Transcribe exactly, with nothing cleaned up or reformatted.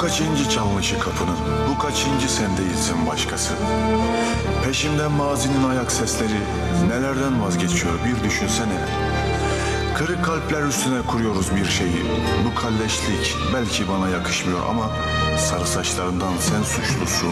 kaçıncı çalmışı kapının, bu kaçıncı sen değilsin başkası. Peşimden mazinin ayak sesleri, nelerden vazgeçiyor bir düşünsene. Kırık kalpler üstüne kuruyoruz bir şeyi. Bu kalleşlik belki bana yakışmıyor ama sarı saçlarından sen suçlusun.